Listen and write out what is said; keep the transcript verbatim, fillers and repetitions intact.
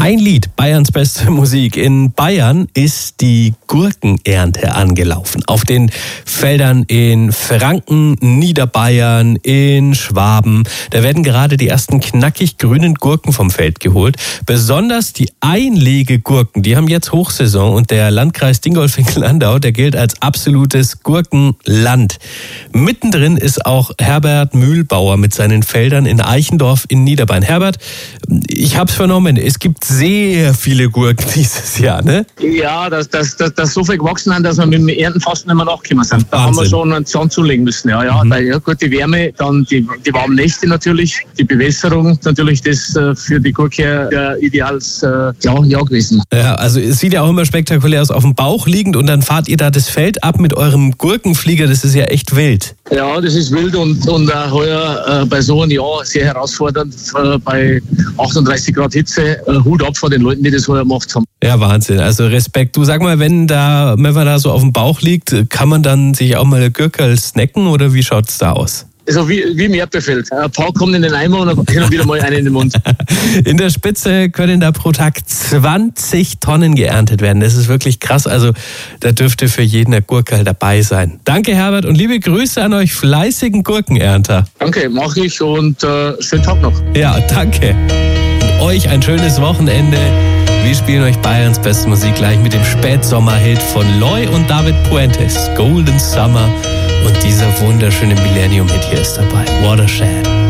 Ein Lied, Bayerns beste Musik. In Bayern ist die Gurkenernte angelaufen. Auf den Feldern in Franken, Niederbayern, in Schwaben. Da werden gerade die ersten knackig grünen Gurken vom Feld geholt. Besonders die Einlegegurken, die haben jetzt Hochsaison. Und der Landkreis Dingolfing-Landau, der gilt als absolutes Gurkenland. Mittendrin ist auch Herbert Mühlbauer mit seinen Feldern in Eichendorf in Niederbayern. Herbert, ich habe es vernommen, es gibt sehr viele Gurken dieses Jahr, ne? Ja, dass das, das, das so viel gewachsen haben, dass wir mit dem Ernten fast nicht mehr nachgekommen sind. Da haben wir schon einen Zahn zulegen müssen. Ja, ja, mhm. Weil, ja gut, die Wärme, dann die, die warmen Nächte natürlich, die Bewässerung, natürlich das äh, für die Gurke der ideales äh, ja, ja gewesen. Ja, also es sieht ja auch immer spektakulär aus, auf dem Bauch liegend und dann fahrt ihr da das Feld ab mit eurem Gurkenflieger, das ist ja echt wild. Ja, das ist wild und, und auch heuer äh, bei so einem Jahr sehr herausfordernd, äh, bei achtunddreißig Grad Hitze, äh, Hut ab von den Leuten, die das heuer gemacht haben. Ja, Wahnsinn, also Respekt. Du, sag mal, wenn da, wenn man da so auf dem Bauch liegt, kann man dann sich auch mal eine Gurkel snacken oder wie schaut's da aus? Also wie, wie im Erdbeerfeld. Ein paar kommen in den Eimer und dann wieder mal einen in den Mund. In der Spitze können da pro Tag zwanzig Tonnen geerntet werden. Das ist wirklich krass. Also da dürfte für jeden ein Gurkel dabei sein. Danke, Herbert, und liebe Grüße an euch fleißigen Gurkenernter. Danke, mache ich und äh, schönen Tag noch. Ja, danke. Und euch ein schönes Wochenende. Wir spielen euch Bayerns beste Musik gleich mit dem Spätsommerhit von Loy und David Puentes. Golden Summer. Und dieser wunderschöne Millennium-Hit hier ist dabei. Watershed.